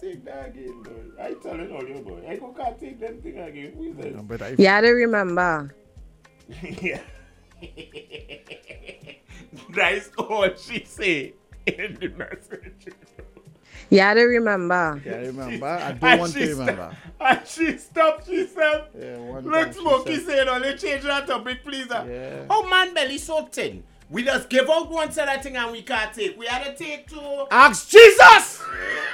take that again, boy. I tell it all you, boy. I can't take them thing again. Who is this? Yeah, I remember. Yeah. That's all she say in the message. Yeah, I remember. Yeah, I remember. I don't want to remember. And she stopped, she said, Yeah, one look, time she Smokey said- said, only change that topic, please. Yeah. Oh, man, belly so thin. We just give out one set of thing and we can't take. We had to take two. Ask Jesus!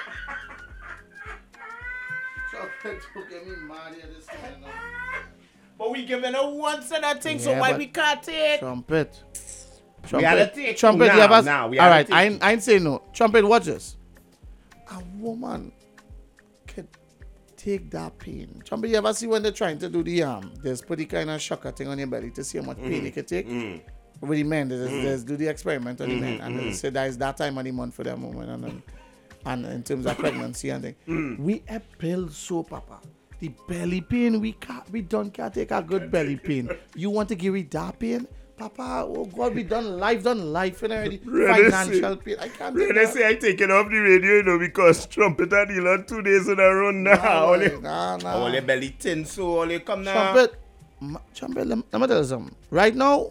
But we giving out one set of thing, so Yeah, why but- we can't take? Trumpet. We gotta take Trumpet, two you ever... now. We All gotta right, take I ain't saying no. Trumpet, watch this. A woman can take that pain. Trumpet, you ever see when they're trying to do there's put the kind of shocker thing on your belly to see how much pain you can take? With the men, there's do the experiment on the men, and they say that is that time of the month for that woman, and in terms of pregnancy and thing. We a pill so, Papa. The belly pain, we don't take a good belly pain. You want to give it that pain? Papa, oh God, we done life and already. Financial pain. I can't do They that. say I take it off the radio, you know, because Trumpet and Elon 2 days in a row now. Nah. All your belly thin, so all you come now. Trumpet, let me tell you something. Right now,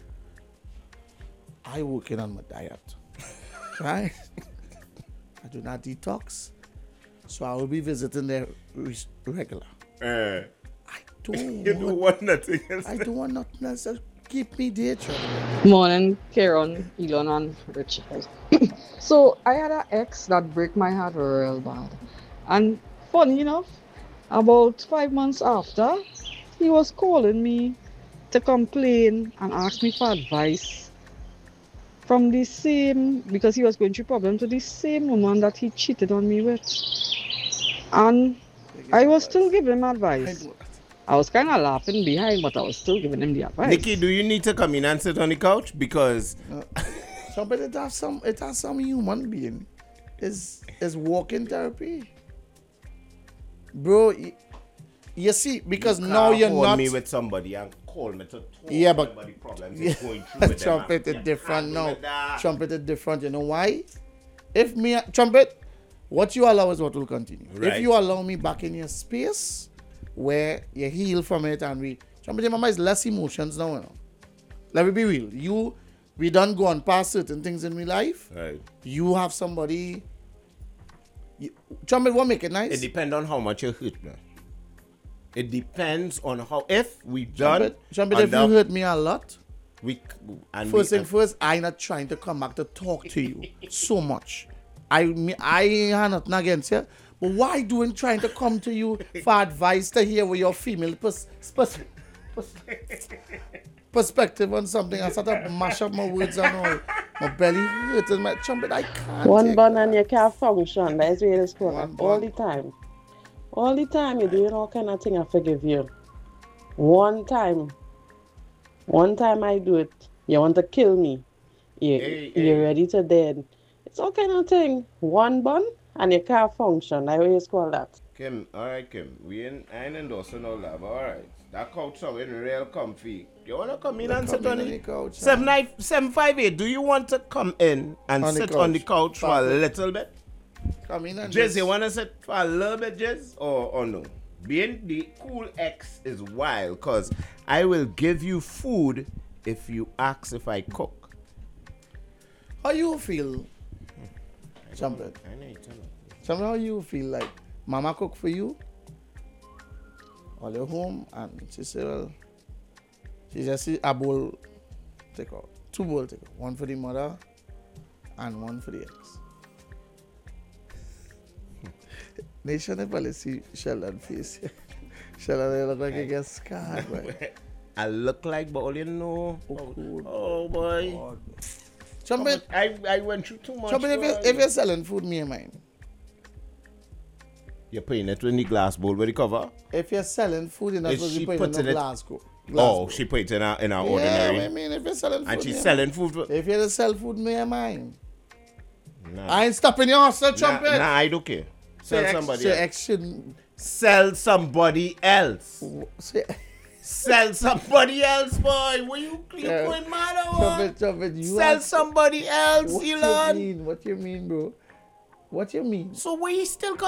I working on my diet. Right? I do not detox. So I will be visiting there regular. I don't You don't want nothing else. I don't want nothing else. Just keep me there, Trumpet. Morning, Karen, Elon, and Richard. So I had an ex that break my heart real bad. And funny enough, about 5 months after, he was calling me to complain and ask me for advice from the same, because he was going through problems with the same woman that he cheated on me with. And I was still giving him advice. I was kind of laughing behind, but I was still giving him the advice. Nikki, do you need to come in and sit on the couch? Because Trumpet, it has some human being. Is walking therapy. Bro, you see, because now you're hold not... me with somebody and call me to talk Yeah, but- about the problems he's going through with them. Trumpet is You different can't now. do that. Trumpet is different. You know why? If me, Trumpet, what you allow is what will continue. Right. If you allow me back in your space where you heal from it and Trumpet, your mama is less emotions now. You know? Let me be real. We done gone past certain things in my life. Right. You have somebody. Trumpet, what make it nice? It depends on how much you hurt me. It depends on how, if we done. Trumpet, if you hurt me a lot, First thing first, I'm not trying to come back to talk to you so much. I have nothing against you, but why doing trying to come to you for advice to hear what your female perspective on something? I start to mash up my words and all. My belly hurts, my Trumpet, I can't. One take bun that. and you can't function. That's where it's called. One All bun. the time. All the time you're doing all kind of thing. I forgive you. One time I do it. You want to kill me. You're ready to dead. It's all kind of thing. One bun and you can't function. I always call that. Kim, alright, Kim. I ain't endorsing all that, but alright. That couch so in real comfy. You wanna come in and sit on the it? couch. 758. Do you want to come in and On the sit on the couch for a Perfect. little bit? Come in and Jez, you wanna sit for a little bit, Jez? Or no? Being the cool X is wild, cause I will give you food if you ask if I cook. How you feel, Trumpet? I know you tell me. Trumpet, how you feel like mama cook for you? All your home and she said, well, she just see a bowl take out. 2 bowl take out. One for the mother and one for the ex. Nation probably see Sheldon face. Sheldon look like he gets scarred, right? I look like, but all you know. Good. Oh boy. God. Trumpet, I went through too much. Trumpet, if you're selling food, me and mine. You're putting it in the glass bowl with the cover. If you're selling food, you're not Is supposed to she be putting it in putting a it- glass bowl. She put it in our Yeah, ordinary. I mean, if you're selling food, And she's yeah. selling food for. If you're to sell food, me and mine. Nah. I ain't stopping your hustle, Trumpet. Nah, I don't care. Sell somebody Say else. ex shouldn't. Sell somebody else. Say, Sell somebody else, boy. What you Yeah. going mad or what? Trumpet, you Sell ask- somebody else, What you Elon. mean? What you mean, bro? What you mean? So we still